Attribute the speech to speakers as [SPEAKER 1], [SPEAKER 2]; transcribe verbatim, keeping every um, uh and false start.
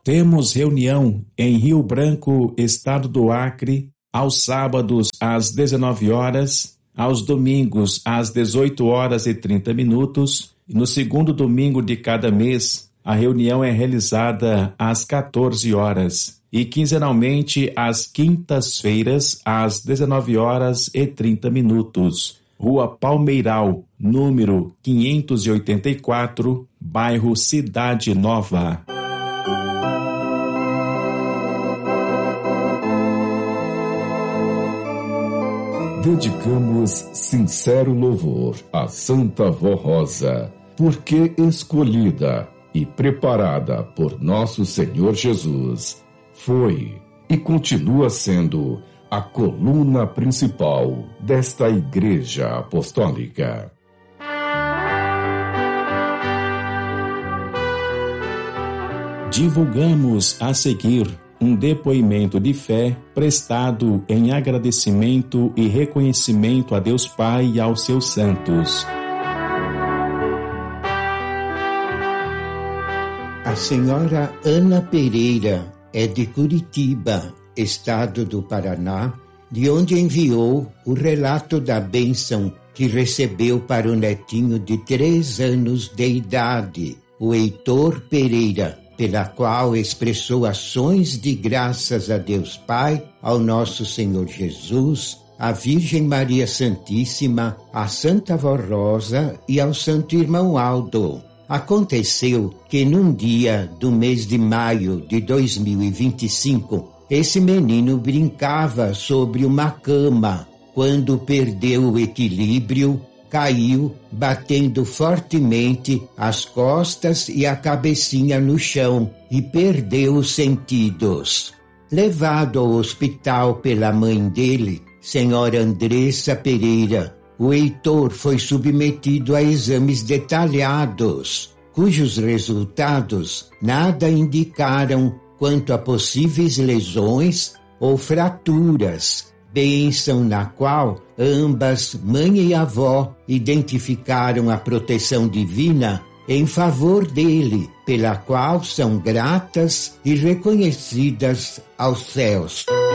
[SPEAKER 1] Temos reunião em Rio Branco, estado do Acre, aos sábados às dezenove horas, aos domingos às dezoito horas e trinta minutos, e no segundo domingo de cada mês, a reunião é realizada às quatorze horas, e quinzenalmente às quintas-feiras, às dezenove horas e trinta minutos. Rua Palmeiral, número quinhentos e oitenta e quatro, bairro Cidade Nova.
[SPEAKER 2] Dedicamos sincero louvor à Santa Vó Rosa, porque escolhida e preparada por nosso Senhor Jesus, foi e continua sendo a coluna principal desta Igreja Apostólica.
[SPEAKER 1] Divulgamos a seguir um depoimento de fé prestado em agradecimento e reconhecimento a Deus Pai e aos seus santos.
[SPEAKER 3] A senhora Ana Pereira é de Curitiba, estado do Paraná, de onde enviou o relato da bênção que recebeu para o netinho de três anos de idade, o Heitor Pereira, pela qual expressou ações de graças a Deus Pai, ao nosso Senhor Jesus, à Virgem Maria Santíssima, à Santa Vó Rosa e ao Santo Irmão Aldo. Aconteceu que num dia do mês de maio de dois mil e vinte e cinco, esse menino brincava sobre uma cama, quando perdeu o equilíbrio, caiu, batendo fortemente as costas e a cabecinha no chão e perdeu os sentidos. Levado ao hospital pela mãe dele, senhora Andressa Pereira, o Heitor foi submetido a exames detalhados, cujos resultados nada indicaram quanto a possíveis lesões ou fraturas, bênção na qual ambas, mãe e avó, identificaram a proteção divina em favor dele, pela qual são gratas e reconhecidas aos céus.